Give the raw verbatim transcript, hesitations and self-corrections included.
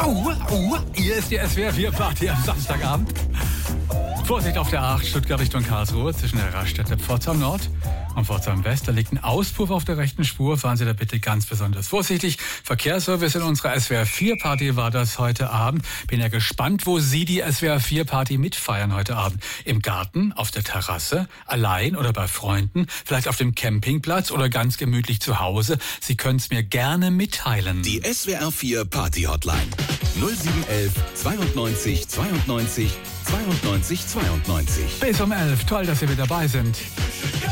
Au, au, hier ist die S W R vier Party am Samstagabend. Vorsicht auf der acht, Stuttgart Richtung Karlsruhe, zwischen der Raststätte Pforzheim Nord und Pforzheim West. Da liegt ein Auspuff auf der rechten Spur. Fahren Sie da bitte ganz besonders vorsichtig. Verkehrsservice in unserer S W R vier Party war das heute Abend. Bin ja gespannt, wo Sie die S W R vier Party mitfeiern heute Abend. Im Garten, auf der Terrasse, allein oder bei Freunden, vielleicht auf dem Campingplatz oder ganz gemütlich zu Hause. Sie können es mir gerne mitteilen. Die S W R vier Party Hotline null sieben eins eins zweiundneunzig zweiundneunzig zweiundneunzig zweiundneunzig. Bis um elf. Toll, dass Sie mit dabei sind.